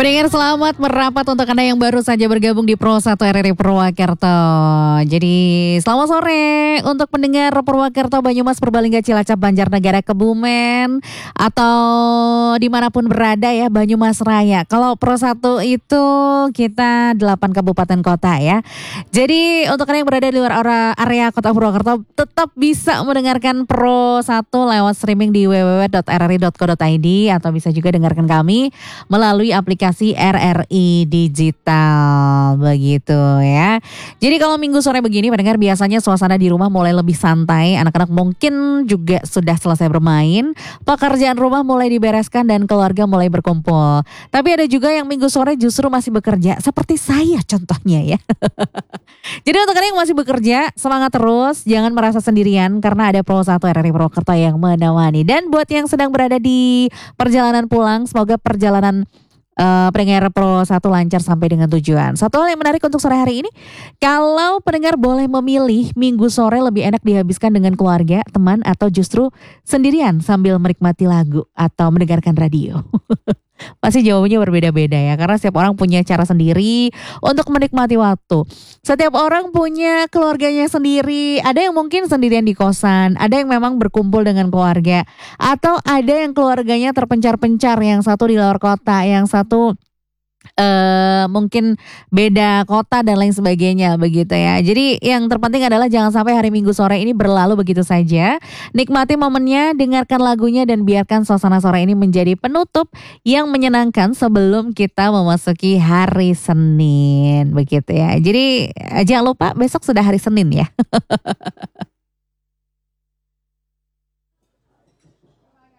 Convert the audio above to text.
Pendengar selamat merapat untuk Anda yang baru saja bergabung di Pro 1 RRI Purwakarta. Jadi selamat sore untuk pendengar Purwakarta, Banyumas, Purbalingga, Cilacap, Banjarnegara, Kebumen, atau dimanapun berada ya, Banyumas Raya. Kalau Pro 1 itu kita 8 kabupaten kota ya. Jadi untuk Anda yang berada di luar area kota Purwakarta tetap bisa mendengarkan Pro 1 lewat streaming di www.rri.co.id atau bisa juga dengarkan kami melalui aplikasi RRI Digital, begitu ya. Jadi kalau minggu sore begini pendengar, biasanya suasana di rumah mulai lebih santai, anak-anak mungkin juga sudah selesai bermain, pekerjaan rumah mulai dibereskan dan keluarga mulai berkumpul. Tapi ada juga yang minggu sore justru masih bekerja, seperti saya contohnya ya. Jadi untuk kalian yang masih bekerja, semangat terus, jangan merasa sendirian karena ada Pro 1 RRI Purwakarta yang menemani. Dan buat yang sedang berada di perjalanan pulang, semoga perjalanan pendengar Pro 1 lancar sampai dengan tujuan. Satu hal yang menarik untuk sore hari ini, kalau pendengar boleh memilih, minggu sore lebih enak dihabiskan dengan keluarga, teman, atau justru sendirian sambil menikmati lagu atau mendengarkan radio? Pasti jawabannya berbeda-beda ya, karena setiap orang punya cara sendiri untuk menikmati waktu. Setiap orang punya keluarganya sendiri. Ada yang mungkin sendirian di kosan, ada yang memang berkumpul dengan keluarga, atau ada yang keluarganya terpencar-pencar, yang satu di luar kota, yang satu mungkin beda kota dan lain sebagainya begitu ya. Jadi yang terpenting adalah jangan sampai hari Minggu sore ini berlalu begitu saja. Nikmati momennya, dengarkan lagunya, dan biarkan suasana sore ini menjadi penutup yang menyenangkan sebelum kita memasuki hari Senin begitu ya. Jadi jangan lupa besok sudah hari Senin ya.